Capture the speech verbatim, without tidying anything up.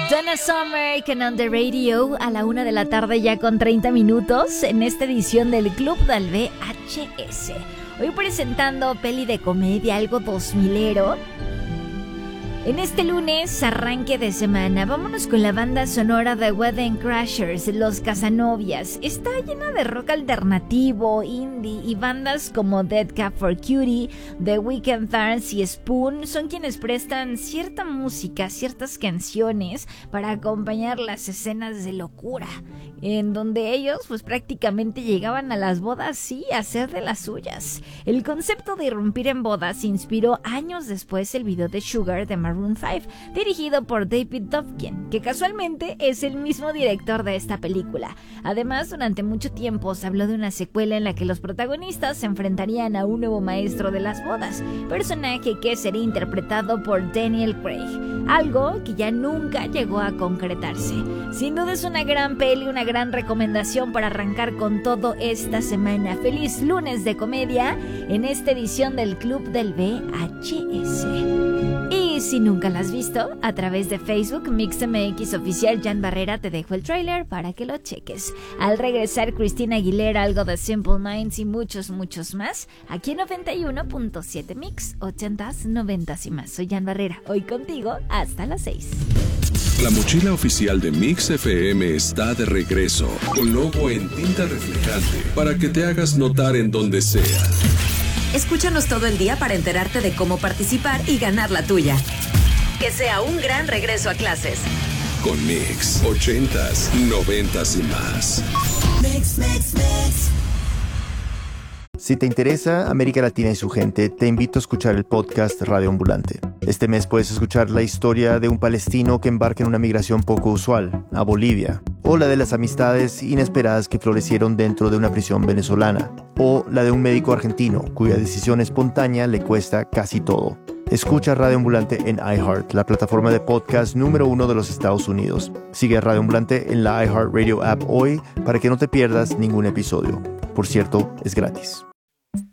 Donna Summer con On The Radio a la una de la tarde ya con treinta minutos en esta edición del Club del V H S. Hoy presentando peli de comedia, algo dos milero. En este lunes, arranque de semana, vámonos con la banda sonora de Wedding Crashers, Los Casanovias. Está llena de rock alternativo, indie y bandas como Dead Cat for Cutie, The Weekend Thorns y Spoon son quienes prestan cierta música, ciertas canciones para acompañar las escenas de locura, en donde ellos pues prácticamente llegaban a las bodas sí a hacer de las suyas. El concepto de irrumpir en bodas inspiró años después el video de Sugar de Maroon five, dirigido por David Dovkin, que casualmente es el mismo director de esta película. Además, durante mucho tiempo se habló de una secuela en la que los protagonistas se enfrentarían a un nuevo maestro de las bodas, personaje que sería interpretado por Daniel Craig, algo que ya nunca llegó a concretarse. Sin duda es una gran peli, una gran recomendación para arrancar con todo esta semana. Feliz lunes de comedia en esta edición del Club del V H S. Y si nunca la has visto, a través de Facebook, MixMX Oficial Jan Barrera, te dejo el tráiler para que lo cheques. Al regresar, Cristina Aguilera, algo de Simple Minds y muchos, muchos más, aquí en noventa y uno punto siete Mix, ochentas, noventas y más. Soy Jan Barrera, hoy contigo hasta las seis. La mochila oficial de Mix F M está de regreso, con logo en tinta reflejante, para que te hagas notar en donde sea. Escúchanos todo el día para enterarte de cómo participar y ganar la tuya. Que sea un gran regreso a clases. Con Mix, ochentas, noventas y más. Mix, mix, mix. Si te interesa América Latina y su gente, te invito a escuchar el podcast Radio Ambulante. Este mes puedes escuchar la historia de un palestino que embarca en una migración poco usual, a Bolivia, o la de las amistades inesperadas que florecieron dentro de una prisión venezolana, o la de un médico argentino cuya decisión espontánea le cuesta casi todo. Escucha Radio Ambulante en iHeart, la plataforma de podcast número uno de los Estados Unidos. Sigue a Radio Ambulante en la iHeartRadio app hoy para que no te pierdas ningún episodio. Por cierto, es gratis.